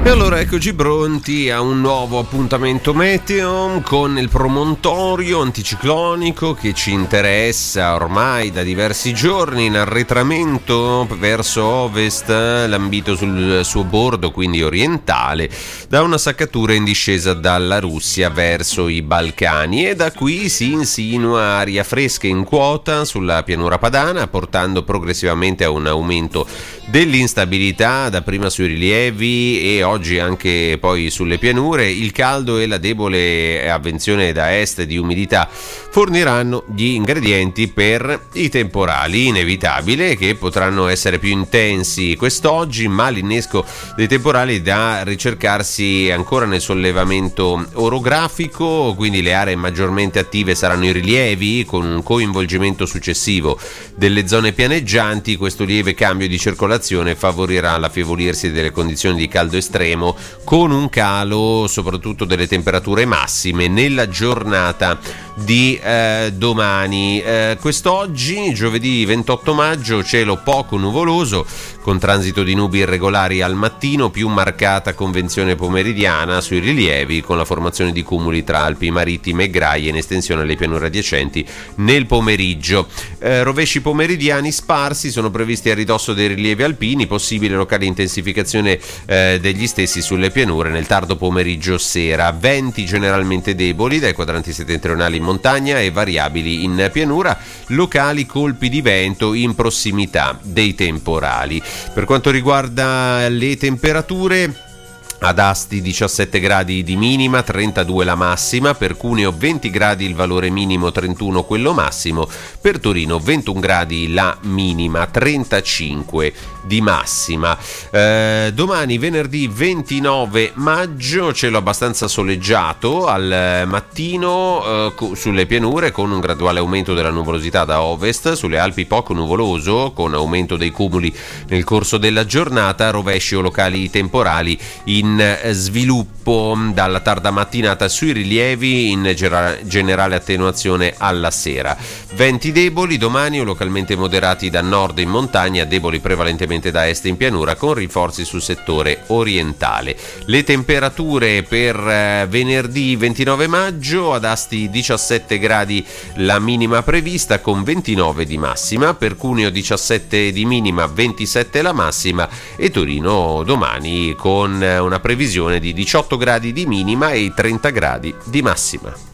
E allora eccoci pronti a un nuovo appuntamento meteo con il promontorio anticiclonico che ci interessa ormai da diversi giorni, in arretramento verso ovest, lambito sul suo bordo, quindi orientale, da una saccatura in discesa dalla Russia verso i Balcani, e da qui si insinua aria fresca in quota sulla pianura padana, portando progressivamente a un aumento dell'instabilità, dapprima sui rilievi e oggi anche poi sulle pianure. Il caldo e la debole avvenzione da est di umidità forniranno gli ingredienti per i temporali, inevitabile che potranno essere più intensi quest'oggi, ma l'innesco dei temporali da ricercarsi ancora nel sollevamento orografico, quindi le aree maggiormente attive saranno i rilievi, con un coinvolgimento successivo delle zone pianeggianti. Questo lieve cambio di circolazione favorirà l'affievolirsi delle condizioni di caldo estremo, con un calo soprattutto delle temperature massime nella giornata di domani. Quest'oggi, giovedì 28 maggio, cielo poco nuvoloso con transito di nubi irregolari al mattino, più marcata convenzione pomeridiana sui rilievi, con la formazione di cumuli tra Alpi marittime e Graie in estensione alle pianure adiacenti nel pomeriggio. Rovesci pomeridiani sparsi sono previsti a ridosso dei rilievi alpini, possibile locale intensificazione degli stessi sulle pianure nel tardo pomeriggio sera. Venti generalmente deboli dai quadranti settentrionali in montagna e variabili in pianura, locali colpi di vento in prossimità dei temporali. Per quanto riguarda le temperature, ad Asti 17 gradi di minima, 32 la massima, per Cuneo 20 gradi il valore minimo, 31 quello massimo, per Torino 21 gradi la minima, 35 di massima. Domani venerdì 29 maggio, cielo abbastanza soleggiato al mattino sulle pianure, con un graduale aumento della nuvolosità da ovest, sulle Alpi poco nuvoloso con aumento dei cumuli nel corso della giornata, rovesci o locali temporali in sviluppo dalla tarda mattinata sui rilievi, in generale attenuazione alla sera. Venti deboli domani o localmente moderati da nord in montagna, deboli prevalentemente da est in pianura, con rinforzi sul settore orientale. Le temperature per venerdì 29 maggio, ad Asti 17 gradi la minima prevista con 29 di massima, per Cuneo 17 di minima, 27 la massima, e Torino domani con una previsione di 18 gradi di minima e 30 gradi di massima.